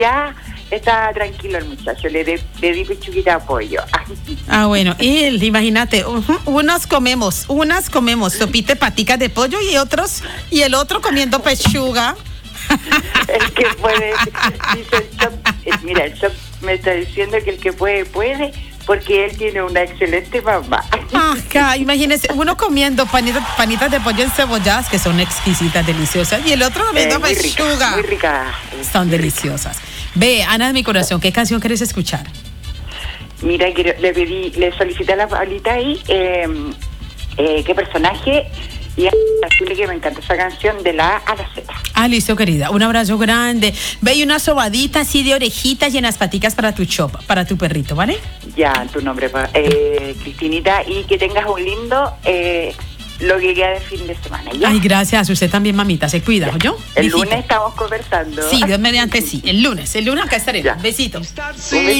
ya está tranquilo el muchacho, le di pechuguita de pollo. Bueno, y imagínate, unas comemos sopita de paticas de pollo y el otro comiendo pechuga. El que puede, dice el Chop, mira, el Chop me está diciendo que el que puede, porque él tiene una excelente mamá. Acá, imagínese, uno comiendo panitas de pollo encebolladas, que son exquisitas, deliciosas, y el otro comiendo pechuga. Muy rica. Son deliciosas. Ve, Ana de mi corazón, ¿qué canción quieres escuchar? Mira, le solicité a la Pablita ahí qué personaje, y a decirle que me encanta esa canción de la A a la Z. Listo, querida. Un abrazo grande. Ve, y una sobadita así de orejitas y en las paticas para tu Chop, para tu perrito, ¿vale? Ya, tu nombre, Cristinita, y que tengas un lindo lo que queda de fin de semana, ¿ya? Ay, gracias. Usted también, mamita. Se cuida, ¿yo? El lunes estamos conversando. Sí, Dios mediante sí. El lunes acá estaremos. Ya. Besito. Un